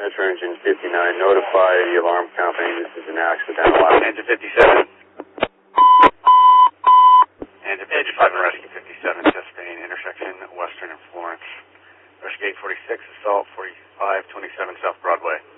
Metro Engine 59, notify the alarm company this is an accidental. Engine 57. Engine 55 and Rescue 57, Chastain, intersection, Western and Florence. Rescue 846, assault 4527 South Broadway.